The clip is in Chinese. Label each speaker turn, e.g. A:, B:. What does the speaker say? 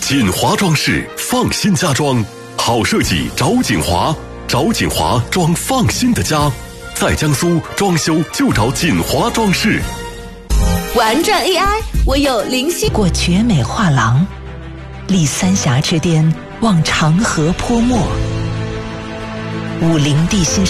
A: 锦华装饰，放心家装，好设计找锦华，找锦华装放心的家，在江苏装修就找锦华装饰。
B: 玩转 AI， 我有灵犀
C: 过绝美画廊，历三峡之巅，望长河泼墨，武陵地心